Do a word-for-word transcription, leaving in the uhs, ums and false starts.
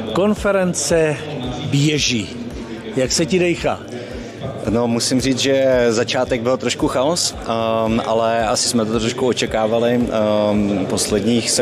Konference běží. Jak se ti dejchá? No, musím říct, že začátek byl trošku chaos, um, ale asi jsme to trošku očekávali. Um, posledních